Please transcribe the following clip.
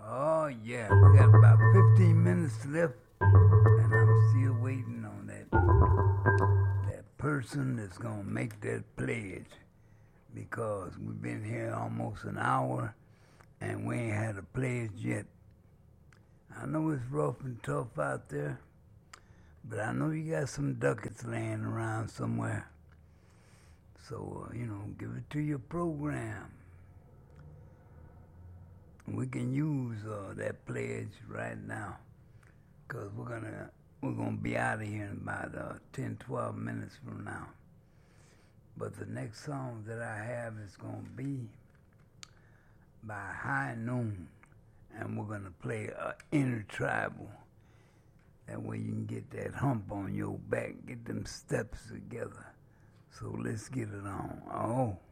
Oh, yeah, we got about 15 minutes left, and I'm still waiting on that person that's gonna make that pledge because we've been here almost an hour and we ain't had a pledge yet. I know it's rough and tough out there, but I know you got some ducats laying around somewhere. So, give it to your program. We can use that pledge right now because we're gonna be out of here in about 10, 12 minutes from now. But the next song that I have is gonna be by High Noon, and we're gonna play Intertribal. That way you can get that hump on your back, get them steps together. So let's get it on. Oh.